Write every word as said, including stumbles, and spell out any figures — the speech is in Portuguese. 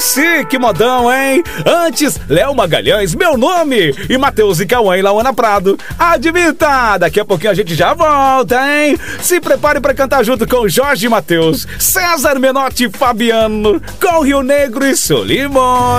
chique, modão, hein? Antes, Léo Magalhães, Meu Nome, e Matheus e Cauã e Lauana Prado. Admita, daqui a pouquinho a gente já volta, hein? Se prepare pra cantar junto com Jorge e Matheus, César Menotti e Fabiano, com Rio Negro e Solimões.